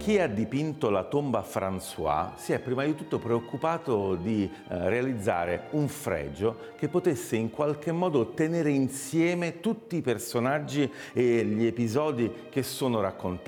Chi ha dipinto la tomba François si è prima di tutto preoccupato di realizzare un fregio che potesse in qualche modo tenere insieme tutti i personaggi e gli episodi che sono raccontati.